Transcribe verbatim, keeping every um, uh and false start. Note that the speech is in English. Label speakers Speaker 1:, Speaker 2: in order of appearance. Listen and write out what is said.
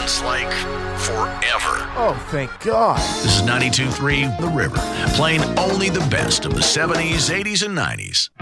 Speaker 1: feels like forever.
Speaker 2: Oh, thank God.
Speaker 1: This is ninety-two point three The River, playing only the best of the seventies, eighties, and nineties.